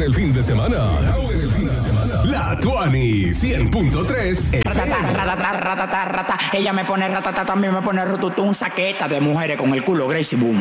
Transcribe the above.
el fin de semana. La Tuani 100.3. Ella me pone ratata, también me pone rututun, saqueta de mujeres con el culo Gracie Boom.